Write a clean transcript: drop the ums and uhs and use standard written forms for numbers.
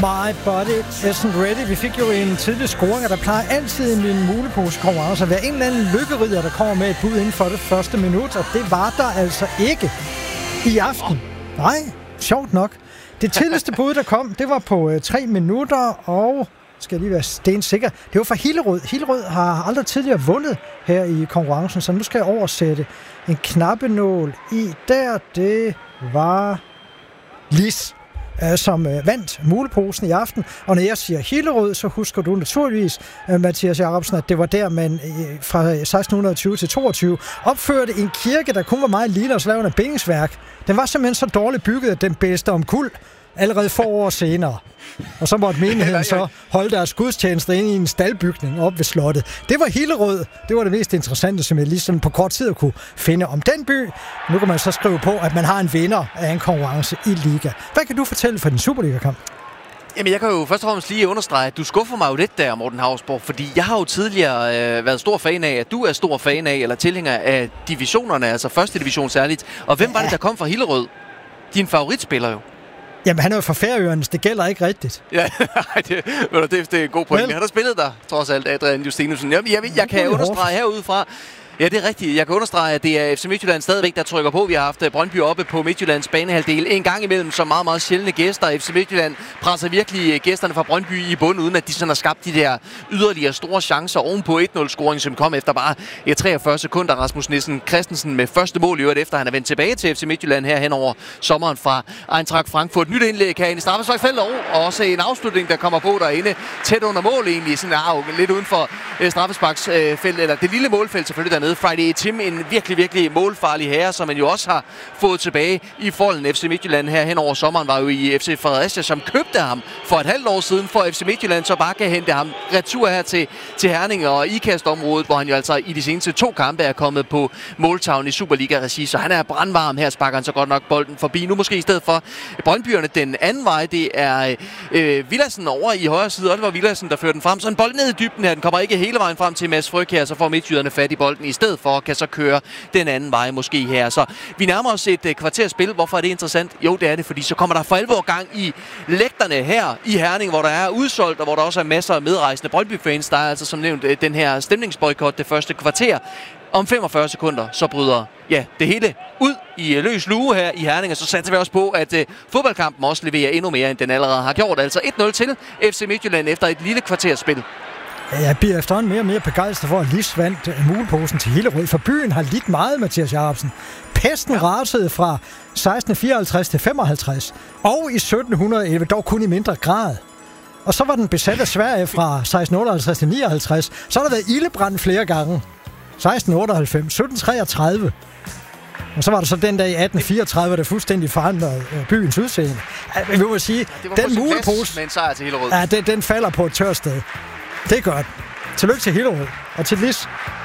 My body isn't ready. Vi fik jo en tidlig scoring, og der plejer altid i min mulepose-konkurrence at være en eller anden lykkerider, der kommer med et bud inden for det første minut, og det var der altså ikke i aften. Nej, sjovt nok. Det tidligste bud, der kom, det var på 3 minutter, og skal lige være stensikker. Det var fra Hillerød. Hillerød har aldrig tidligere vundet her i konkurrencen, så nu skal jeg oversætte en knappenål i der. Det var Lis, som vandt muleposen i aften. Og når jeg siger Hillerød, så husker du naturligvis, Mathias Jacobsen, at det var der, man fra 1620 til 22 opførte en kirke, der kun var meget lille og så lavede en bindingsværk. Den var simpelthen så dårligt bygget, at den blæste omkuld allerede få år senere. Og så måtte menigheden så holde deres gudstjenester inde i en staldbygning op ved slottet. Det var Hillerød. Det var det mest interessante, som jeg lige sådan på kort tid kunne finde om den by. Nu kan man så skrive på, at man har en vinder af en konkurrence i Liga. Hvad kan du fortælle for din Superliga-kamp? Jamen, jeg kan jo først og fremmest lige understrege, at du skuffer mig jo lidt der, Morten Hausborg, fordi jeg har jo tidligere været stor fan af, at du er stor fan af, eller tilhænger af divisionerne, altså første division særligt. Og hvem var det, der kom fra Hillerød? Din favoritspiller jo. Jamen, han er jo fra Færøerne, det gælder ikke rigtigt. Ja, det er en god point. Han har spillet der, trods alt, Adrian Justinussen. Jeg kan understrege herudefra. Ja, det er rigtigt. Jeg kan understrege, at det er FC Midtjylland stadigvæk, der trykker på. Vi har haft Brøndby oppe på Midtjyllands banehalvdel en gang imellem som meget, meget sjældne gæster. FC Midtjylland presser virkelig gæsterne fra Brøndby i bund, uden at de sådan har skabt de der yderligere store chancer ovenpå 1-0-scoring, som kom efter bare 43 sekunder. Rasmus Nielsen Christensen med første mål i øvrigt, efter han er vendt tilbage til FC Midtjylland her hen over sommeren fra Eintracht Frankfurt. Nyt indlæg her i straffesparksfeltet, og også en afslutning, der kommer på derinde tæt under mål egentlig. Sådan lidt uden for straffesparksfeltet, eller det lille målfelt selvfølgelig dernede. Friday Tim, en virkelig, virkelig målfarlig herre, som man jo også har fået tilbage i Folden. FC Midtjylland her hen over sommeren var jo i FC Fredericia, som købte ham for et halvt år siden, for FC Midtjylland så bare kan hente ham retur her til Herning og ikastområdet, hvor han jo altså i de seneste 2 kampe er kommet på måltavlen i Superliga-regi, så han er brandvarm. Her sparker han så godt nok bolden forbi. Nu måske i stedet for Brøndbyerne den anden vej, det er Villadsen over i højre side, og det var Villadsen, der førte den frem. Så en bold ned i dybden her, den kommer ikke hele vejen frem til Mads Fryg her, så får Midtjyderne fat i bolden i stedet for, kan så køre den anden vej måske her. Så vi nærmer os et kvarters spil. Hvorfor er det interessant? Jo, det er det, fordi så kommer der for alvor gang i lægterne her i Herning, hvor der er udsolgt, og hvor der også er masser af medrejsende Brøndby-fans. Der er altså som nævnt den her stemningsboykot det første kvarter. Om 45 sekunder, så bryder det hele ud i løs luge her i Herning, og så satser vi også på, at fodboldkampen også leverer endnu mere, end den allerede har gjort. Altså 1-0 til FC Midtjylland efter et lille kvarters spil. Jeg bliver efterhånden mere og mere begejstret for, at Lis vandt muleposen til Hillerød, for byen har lidt meget, Mathias Jacobsen. Pesten rasede fra 1654 til 55, og i 1711 dog kun i mindre grad. Og så var den besat af Sverige fra 1658 til 59. Så har der været ildebrand flere gange. 1698, 1733. Og så var der så den dag i 1834, der fuldstændig forandrede byens udseende. Vi må sige, den mulepose, med en sejr til Hillerød. Ja, den falder på et tørt sted. Det er godt. Tillykke til Hillerød og til Lis.